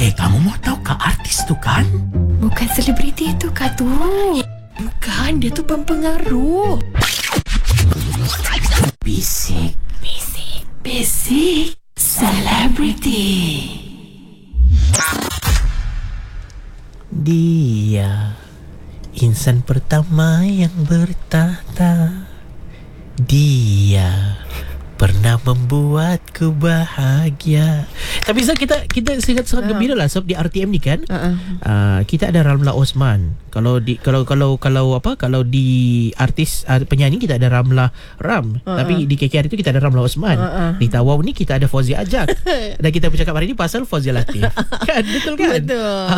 Kamu mau tahu ke artis tu kan? Bukan selebriti tu Kak tu. Bukan, dia tu pempengaruh. Bisik selebriti. Dia insan pertama yang bertahta. Dia pernah membuatku bahagia. Tapi Zah, kita sangat gembira lah sebab di RTM ni kan kita ada Ramla Osman. Kalau di artis penyanyi kita ada Ramla Ram. Tapi di KKR itu kita ada Ramla Osman. Di Tawau ni kita ada Fauzia Ajak. Dan kita bercakap hari ni pasal Fauzia Latif. Kan betul kan? Betul.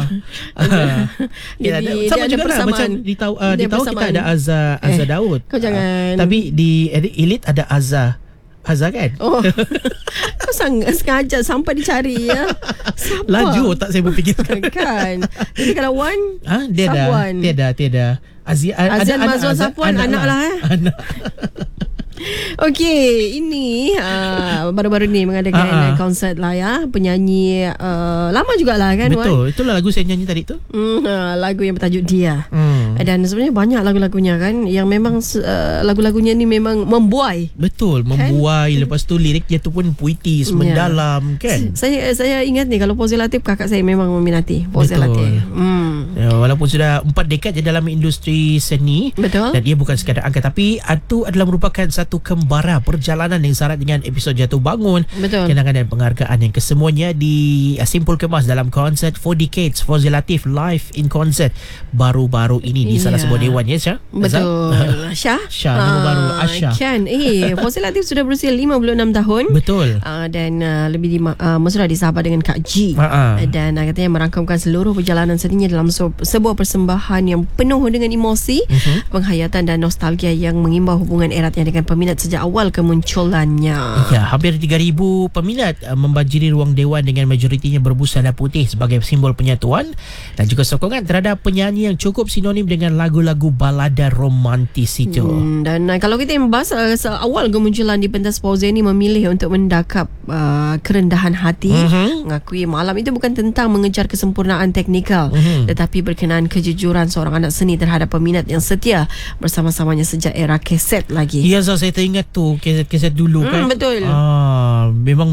Jadi sama juga lah macam di Tawau kita ada Azza Daud. Kau jangan. Tapi di Elite ada Azza kan? Oh. Kau sengaja sampai dicari ya. Siapa? Laju otak saya berfikirkan. Kan. Jadi kalau Wan, Tiada. Azan Mazwan Sapuan anak lah. Anak. Okey, ini baru-baru ni mengadakan konsert lah ya. Penyanyi lama jugalah kan. Betul, itulah lagu saya nyanyi tadi tu. Lagu yang bertajuk Dia. Dan sebenarnya banyak lagu-lagunya kan yang memang lagu-lagunya ni memang membuai. Betul, membuai kan? Lepas tu liriknya tu pun puitis, mendalam kan. Saya ingat ni kalau Fauzia Latif, kakak saya memang meminati Fauzia Latif. Walaupun sudah 4 dekad je dalam industri seni. Betul. Dan dia bukan sekadar angkat, tapi itu adalah merupakan satu kembara perjalanan yang syarat dengan episod Jatuh Bangun. Betul. Kenangan dan penghargaan yang kesemuanya disimpul kemas dalam konsert 4 Decades Fauzia Latif live in concert baru-baru ini di salah sebuah dewan ya Syah. Betul. Syah nama baru Asha. Kan Fauzia Latif sudah berusia 56 tahun. Betul. Dan lebih mesra disahabat dengan Kak G. Dan katanya merangkumkan seluruh perjalanan seninya dalam sebuah persembahan yang penuh dengan emosi, penghayatan dan nostalgia yang mengimbau hubungan eratnya dengan peminat sejak awal kemunculannya. Ya, hampir 3,000 peminat membanjiri ruang dewan dengan majoritinya berbusana putih sebagai simbol penyatuan dan juga sokongan terhadap penyanyi yang cukup sinonim dengan lagu-lagu balada romantis itu. Dan kalau kita membahas awal kemunculan di pentas Fauzia ni memilih untuk mendakap kerendahan hati, mengakui malam itu bukan tentang mengejar kesempurnaan teknikal, tetapi berkenaan kejujuran seorang anak seni terhadap peminat yang setia bersama-samanya sejak era kaset lagi. Ya, saya teringat tu kaset dulu kan. Betul. Memang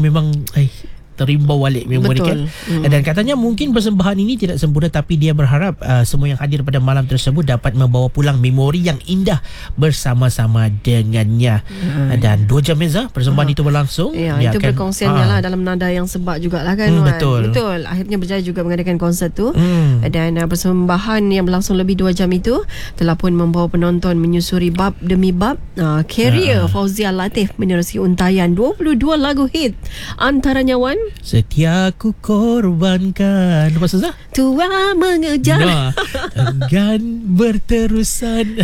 terimbau balik memori kan. Dan katanya mungkin persembahan ini tidak sempurna, tapi dia berharap semua yang hadir pada malam tersebut dapat membawa pulang memori yang indah bersama-sama dengannya. Dan 2 jam persembahan itu berlangsung. Itu berkongsiannya lah dalam nada yang sebab jugalah kan. Betul. Akhirnya berjaya juga mengadakan konsert tu. Dan persembahan yang berlangsung lebih 2 jam itu telah pun membawa penonton menyusuri bab demi bab karier Fauzia Latif menerusi untayan 22 lagu hit, antaranya Wan Setia ku korbankan. Lepas tu Tua mengejar enggan berterusan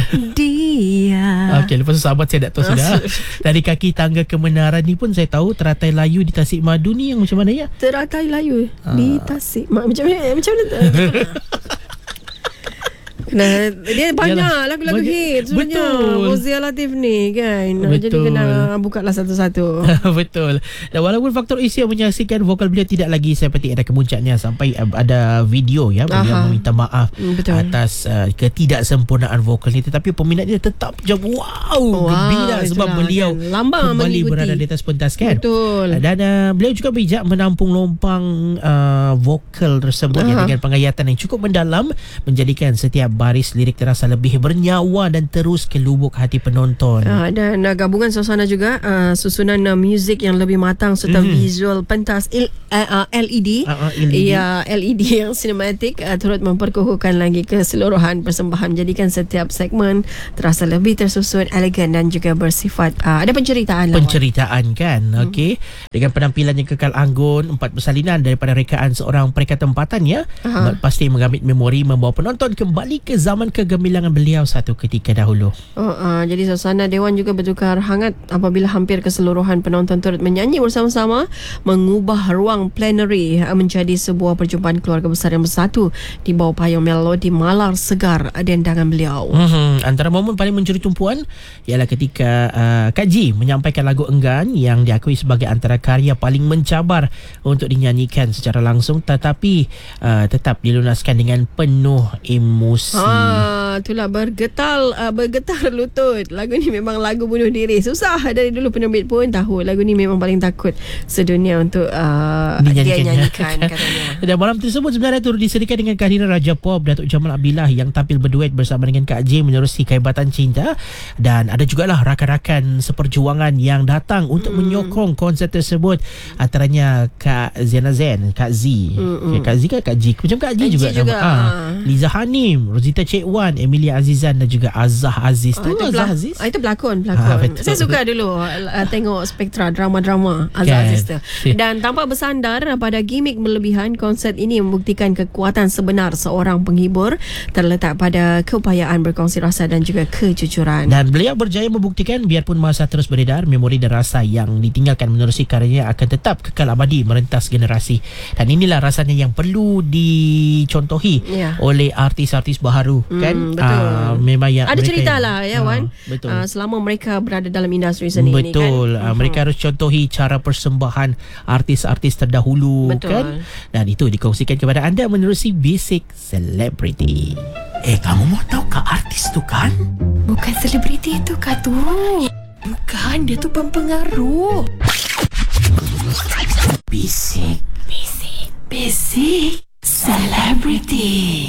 Dia. Okey, lepas tu sahabat saya dah tahu sudah. Dari kaki tangga kebenaran ni pun saya tahu Teratai Layu di Tasik Madu ni yang macam mana ya? Teratai Layu di Tasik Macam mana? Nah, dia banyak lagu-lagu hit sebenarnya Fauzia Latif ni kan. Jadi kena buka lah satu-satu. Betul. Dan walaupun faktor usia menyaksikan vokal beliau tidak lagi seperti ada kemuncaknya, sampai ada video ya beliau meminta maaf atas ketidaksempurnaan vokal ni, tetapi peminat dia tetap gembira sebab beliau lambang kembali mengikuti, berada di atas pentas kan. Betul. Dan beliau juga bijak menampung lompang vokal tersebut dengan penghayatan yang cukup mendalam, menjadikan setiap baris lirik terasa lebih bernyawa dan terus ke lubuk hati penonton. Dan gabungan suasana juga, susunan muzik yang lebih matang serta visual pentas LED. LED yang sinematik turut memperkukuhkan lagi keseluruhan persembahan, menjadikan setiap segmen terasa lebih tersusun, elegan dan juga bersifat ada penceritaan kan. Okey, dengan penampilan yang kekal anggun, 4 persalinan daripada rekaan seorang perekat tempatan ya, pasti mengambil memori, membawa penonton kembali ke ke zaman kegemilangan beliau satu ketika dahulu. Jadi suasana Dewan juga bertukar hangat apabila hampir keseluruhan penonton turut menyanyi bersama-sama, mengubah ruang plenary menjadi sebuah perjumpaan keluarga besar yang bersatu di bawah payung melodi malar segar dendangan beliau. Antara momen paling mencuri tumpuan ialah ketika Kak G menyampaikan lagu Enggan yang diakui sebagai antara karya paling mencabar untuk dinyanyikan secara langsung, tetapi tetap dilunaskan dengan penuh emosi. Itulah bergetar lutut. Lagu ni memang lagu bunuh diri. Susah, dari dulu penerbit pun tahu lagu ni memang paling takut sedunia untuk dia nyanyikan katanya. Dan malam tersebut sebenarnya turut disediakan dengan kehadiran Raja Pop Datuk Jamal Abdillah yang tampil berduet bersama dengan Kak J menerusi Kehebatan Cinta, dan ada jugalah rakan-rakan seperjuangan yang datang untuk menyokong konsert tersebut, antaranya Kak Zena Zen, Kak Z, Kak Z kan Kak J, macam Kak J juga, Liza Hanim, Rosita Cik Wan, Emilia Azizan dan juga Azah Aziz. Azah Aziz? Itu pelakon. Saya suka dulu tengok spektra drama-drama Azah Aziz tu. Dan tanpa bersandar pada gimmick berlebihan, konsert ini membuktikan kekuatan sebenar seorang penghibur terletak pada keupayaan berkongsi rasa dan juga kejujuran. Dan beliau berjaya membuktikan biarpun masa terus beredar, memori dan rasa yang ditinggalkan menerusi karyanya akan tetap kekal abadi merentas generasi. Dan inilah rasanya yang perlu dicontohi oleh artis-artis baharu, kan? Betul. Memang yang ada cerita lah ya, Wan. Betul. Selama mereka berada dalam industri seni ini, kan. Betul. Mereka harus contohi cara persembahan artis-artis terdahulu, kan? Dan itu dikongsikan kepada anda menerusi Basic Celebrity. Kamu mau tahu Kak artis tu kan? Bukan selebriti itu Kak tu. Bukan, dia tu pempengaruh. Basic Celebrity.